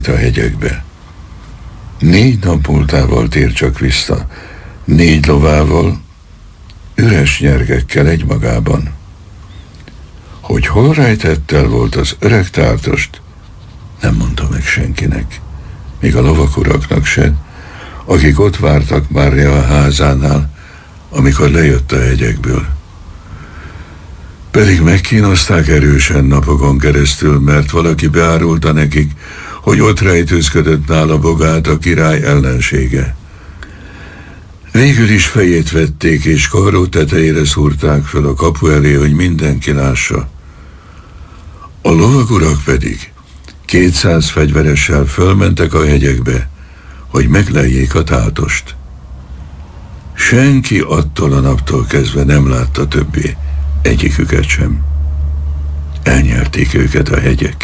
a hegyekbe. 4 nap múltával tér csak vissza, 4 lovával, üres nyergekkel egymagában. Hogy hol rejtett el volt az öreg tártost, nem mondta meg senkinek, még a lovakuraknak se, akik ott vártak Mária házánál, amikor lejött a hegyekből. Pedig megkínozták erősen napokon keresztül, mert valaki beárulta nekik, hogy ott rejtőzködött nála Bogát, a király ellensége. Végül is fejét vették, és karró tetejére szúrták fel a kapu elé, hogy mindenki lássa. A lovagurak pedig 200 fegyveressel fölmentek a hegyekbe, hogy megleljék a táltost. Senki attól a naptól kezdve nem látta többé egyiküket sem. Elnyelték őket a hegyek.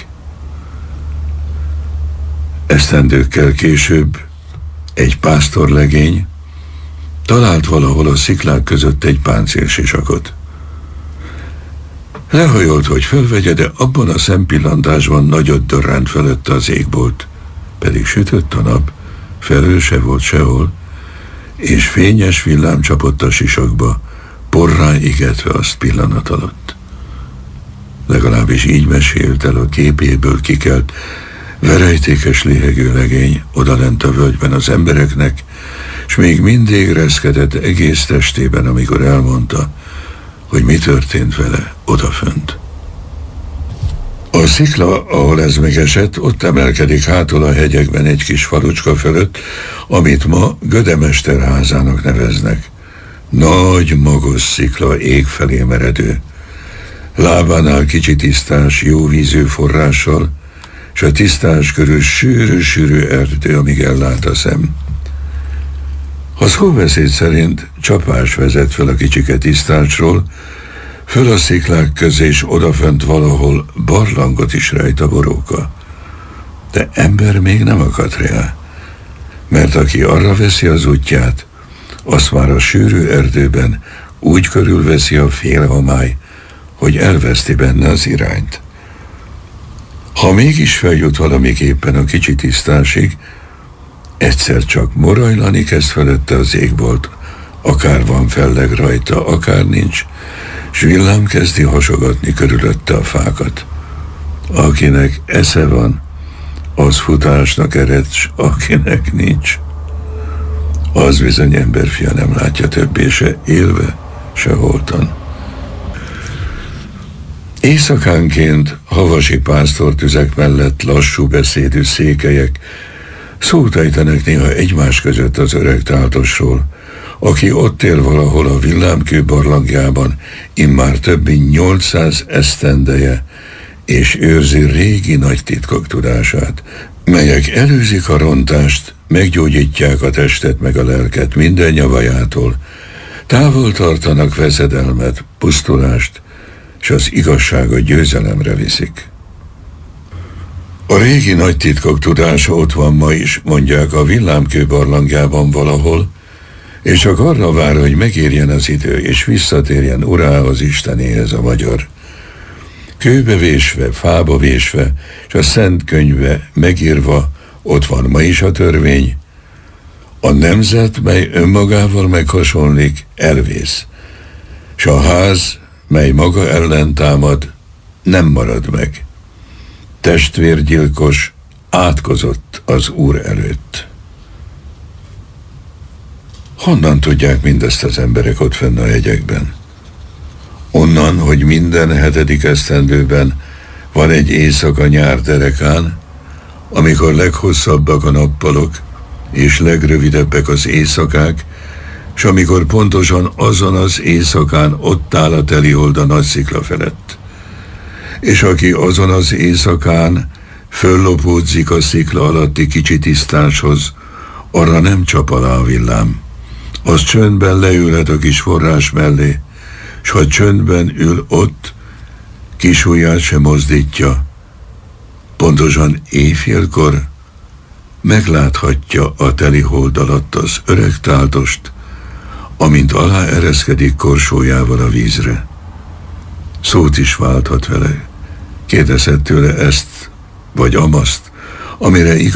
Esztendőkkel később egy pásztorlegény talált valahol a sziklák között egy páncélsisakot. Lehajolt, hogy fölvegye, de abban a szempillantásban nagyot dörrent fölötte az égbolt, pedig sütött a nap, felül se volt sehol, és fényes villám csapott a sisakba, porrá igetve azt pillanat alatt. Legalábbis így mesélt el a képéből kikelt, verejtékes léhegő legény odalent a völgyben az embereknek, s még mindig reszkedett egész testében, amikor elmondta, hogy mi történt vele odafönt. A szikla, ahol ez megesett, ott emelkedik hátul a hegyekben egy kis falucska fölött, amit ma Gödemester házának neveznek. Nagy, magos szikla, ég felé meredő. Lábánál kicsi tisztás, jó vízű forrással, s a tisztás körül sűrű erdő, amíg ellát a szem. A szóbeszéd szerint csapás vezet fel a kicsike tisztásról, föl a sziklák közé, és odafönt valahol barlangot is rejt a boróka. De ember még nem akadt rá, mert aki arra veszi az útját, azt már a sűrű erdőben úgy körülveszi a félhomály, hogy elveszti benne az irányt. Ha mégis feljut valamiképpen a kicsi tisztásig, egyszer csak morajlani kezd fölötte az égbolt, akár van felleg rajta, akár nincs, s villám kezdi hasogatni körülötte a fákat. Akinek esze van, az futásnak ered, s akinek nincs, az bizony emberfia nem látja többé, se élve, se holtan. Éjszakánként havasi pásztortüzek mellett lassú beszédű székelyek szót ejtenek néha egymás között az öreg táltosról, aki ott él valahol a villámkő barlangjában immár több mint 800 esztendeje, és őrzi régi nagy titkok tudását, melyek előzik a rontást, meggyógyítják a testet meg a lelket minden nyavajától, távol tartanak veszedelmet, pusztulást, és az igazságot győzelemre viszik. A régi nagy titkok tudása ott van ma is, mondják, a villámkő barlangjában valahol, és csak arra vár, hogy megérjen az idő, és visszatérjen urához, Istenéhez a magyar. Kőbe vésve, fába vésve, és a szent könyvbe megírva, ott van ma is a törvény. A nemzet, mely önmagával meghasonlik, elvész, s a ház, mely maga ellen támad, nem marad meg. Testvérgyilkos átkozott az Úr előtt. Honnan tudják mindezt az emberek ott fenn a hegyekben? Onnan, hogy minden 7. esztendőben van egy éjszaka nyár derekán, amikor leghosszabbak a nappalok, és legrövidebbek az éjszakák, s amikor pontosan azon az éjszakán ott áll a telihold a nagy szikla felett. És aki azon az éjszakán föllopódzik a szikla alatti kicsi tisztáshoz, arra nem csap alá a villám. Az csöndben leülhet a kis forrás mellé, s ha csöndben ül ott, kis ujját sem mozdítja, pontosan éjfélkor megláthatja a telihold alatt az öreg táltost, amint aláereszkedik korsójával a vízre. Szót is válthat vele, kérdezhet tőle ezt vagy amaszt, amire